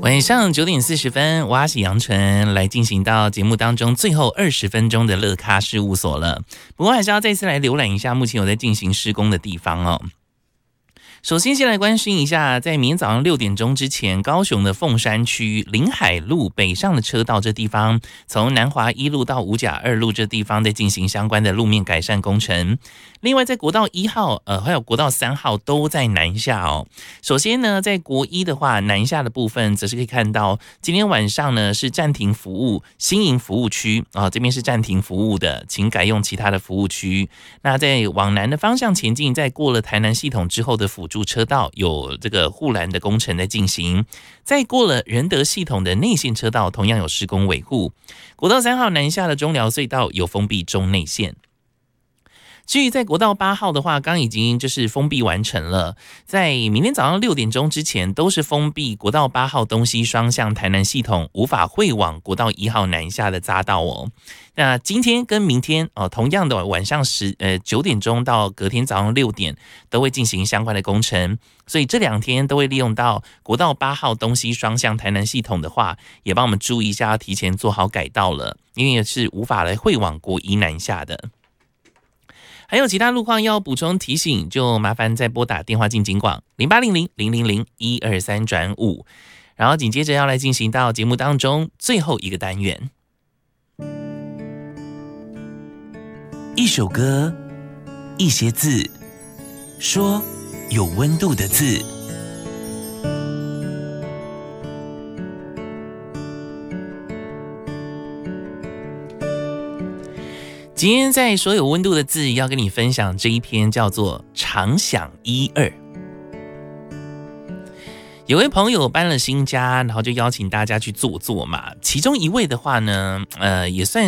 晚上9点40分，我是杨纯，来进行到节目当中最后20分钟的乐咖事务所了。不过还是要再次来浏览一下目前有在进行施工的地方哦。首先先来关心一下，在明天早上6点钟之前，高雄的凤山区临海路北上的车道这地方，从南华1路到五甲2路这地方在进行相关的路面改善工程。另外在国道1号还有国道3号都在南下哦。首先呢，在国1的话，南下的部分则是可以看到今天晚上呢是暂停服务新营服务区这边是暂停服务的，请改用其他的服务区。那在往南的方向前进，在过了台南系统之后的辅助车道有这个护栏的工程在进行，再过了仁德系统的内线车道同样有施工维护。国道3号南下的中寮隧道有封闭中内线。至于在国道8号的话，刚已经就是封闭完成了，在明天早上6点钟之前都是封闭国道8号东西双向台南系统无法会往国道1号南下的匝道哦。那今天跟明天同样的晚上9点钟到隔天早上6点都会进行相关的工程，所以这2天都会利用到国道8号东西双向台南系统的话，也帮我们注意一下，要提前做好改道了，因为是无法来会往国1南下的。还有其他路况要补充提醒，就麻烦再拨打电话进警广0800-000-123-5，然后紧接着要来进行到节目当中最后一个单元。一首歌，一些字，说有温度的字。今天在所有温度的字要跟你分享这一篇叫做常想12。有位朋友搬了新家，然后就邀请大家去坐坐嘛。其中一位的话呢，也算